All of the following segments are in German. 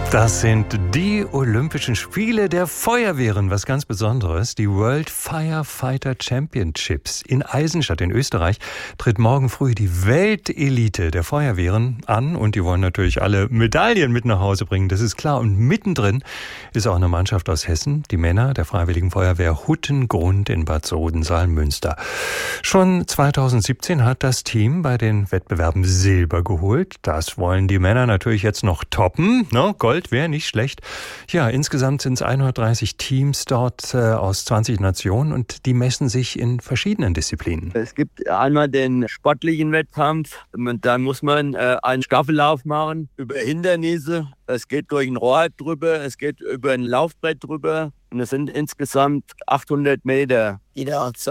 Das sind die Olympischen Spiele der Feuerwehren, was ganz Besonderes. Die World Firefighter Championships in Eisenstadt in Österreich tritt morgen früh die Weltelite der Feuerwehren an. Und die wollen natürlich alle Medaillen mit nach Hause bringen, das ist klar. Und mittendrin ist auch eine Mannschaft aus Hessen, die Männer der Freiwilligen Feuerwehr Huttengrund in Bad Sodensaal-Münster. Schon 2017 hat das Team bei den Wettbewerben Silber geholt. Das wollen die Männer natürlich jetzt noch toppen, ne? Gold wäre nicht schlecht. Ja, insgesamt sind es 130 Teams dort aus 20 Nationen und die messen sich in verschiedenen Disziplinen. Es gibt einmal den sportlichen Wettkampf. Da muss man einen Staffellauf machen über Hindernisse. Es geht durch ein Rohr drüber, es geht über ein Laufbrett drüber. Und es sind insgesamt 800 Meter, die da zu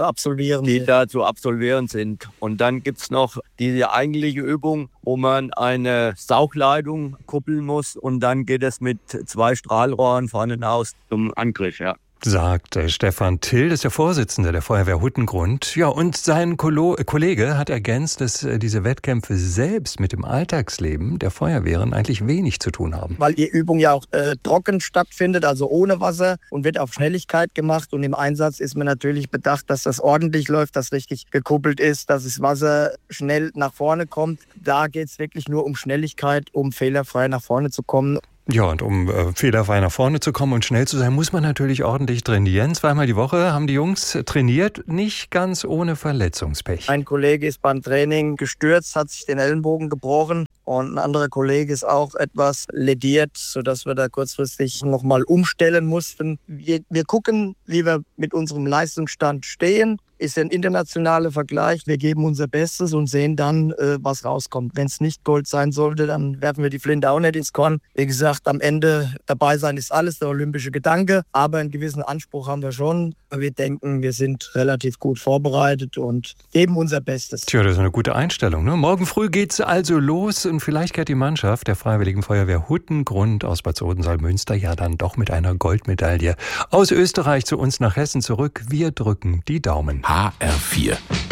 absolvieren sind. Und dann gibt es noch diese eigentliche Übung, wo man eine Sauchleitung kuppeln muss. Und dann geht es mit 2 Strahlrohren vorne aus zum Angriff, ja. Sagt Stefan Till, das ist der Vorsitzende der Feuerwehr Huttengrund. Ja, und sein Kollege hat ergänzt, dass diese Wettkämpfe selbst mit dem Alltagsleben der Feuerwehren eigentlich wenig zu tun haben. Weil die Übung ja auch trocken stattfindet, also ohne Wasser und wird auf Schnelligkeit gemacht. Und im Einsatz ist man natürlich bedacht, dass das ordentlich läuft, dass richtig gekuppelt ist, dass das Wasser schnell nach vorne kommt. Da geht es wirklich nur um Schnelligkeit, um fehlerfrei nach vorne zu kommen. Ja, und um fehlerfrei nach vorne zu kommen und schnell zu sein, muss man natürlich ordentlich trainieren. 2-mal die Woche haben die Jungs trainiert, nicht ganz ohne Verletzungspech. Ein Kollege ist beim Training gestürzt, hat sich den Ellenbogen gebrochen und ein anderer Kollege ist auch etwas lediert, sodass wir da kurzfristig nochmal umstellen mussten. Wir gucken, wie wir mit unserem Leistungsstand stehen. Ist ein internationaler Vergleich. Wir geben unser Bestes und sehen dann, was rauskommt. Wenn es nicht Gold sein sollte, dann werfen wir die Flinte auch nicht ins Korn. Wie gesagt, am Ende dabei sein ist alles der olympische Gedanke. Aber einen gewissen Anspruch haben wir schon. Wir denken, wir sind relativ gut vorbereitet und geben unser Bestes. Tja, das ist eine gute Einstellung, ne? Morgen früh geht's also los und vielleicht kehrt die Mannschaft der Freiwilligen Feuerwehr Huttengrund aus Bad Sodensaal-Münster ja dann doch mit einer Goldmedaille aus Österreich zu uns nach Hessen zurück. Wir drücken die Daumen. HR4